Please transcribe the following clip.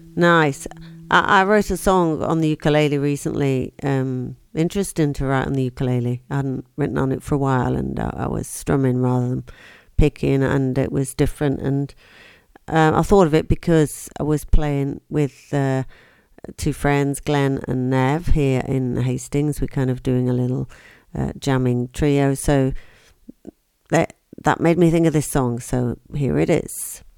Nice. I wrote a song on the ukulele recently. Interesting to write on the ukulele. I hadn't written on it for a while, and I was strumming rather than picking, and it was different. And I thought of it because I was playing with two friends, Glenn and Nev, here in Hastings. We're kind of doing a little jamming trio. So that made me think of this song. So here it is.